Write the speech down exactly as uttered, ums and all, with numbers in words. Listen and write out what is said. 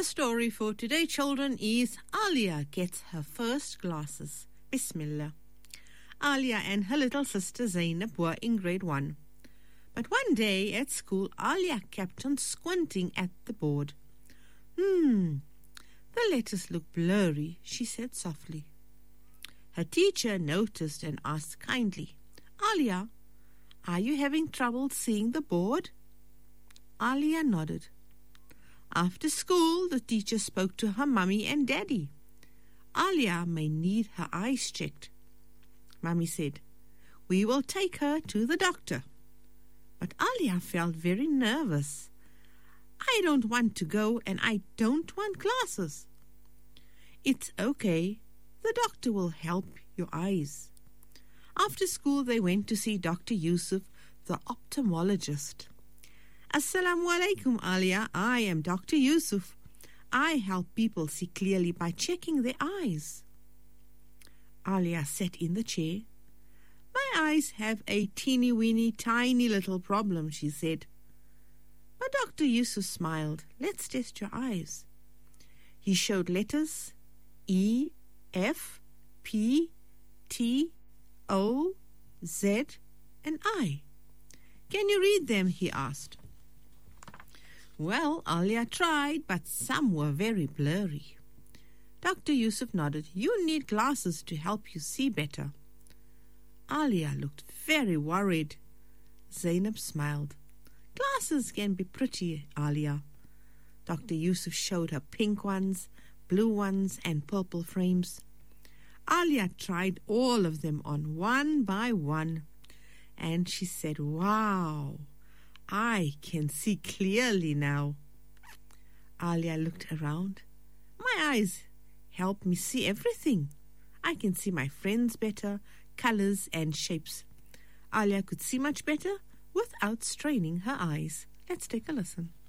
The story for today, children, is Alia gets her first glasses. Bismillah. Alia and her little sister Zainab were in grade one. But one day at school, Alia kept on squinting at the board. Hmm, the letters look blurry, she said softly. Her teacher noticed and asked kindly, Alia, are you having trouble seeing the board? Alia nodded. After school, the teacher spoke to her mummy and daddy. Alia may need her eyes checked. Mummy said, we will take her to the doctor. But Alia felt very nervous. I don't want to go and I don't want glasses. It's okay. The doctor will help your eyes. After school, they went to see Doctor Yusuf, the ophthalmologist. Assalamu alaikum, Alia. I am Doctor Yusuf. I help people see clearly by checking their eyes. Alia sat in the chair. My eyes have a teeny-weeny, tiny little problem, she said. But Doctor Yusuf smiled. Let's test your eyes. He showed letters E, F, P, T, O, Z, and I. Can you read them? He asked. Well, Alia tried, but some were very blurry. Doctor Yusuf nodded. You need glasses to help you see better. Alia looked very worried. Zainab smiled. Glasses can be pretty, Alia. Doctor Yusuf showed her pink ones, blue ones, and purple frames. Alia tried all of them on one by one, and she said, Wow, I can see clearly now. Alia looked around. My eyes help me see everything. I can see my friends better, colors and shapes. Alia could see much better without straining her eyes. Let's take a listen.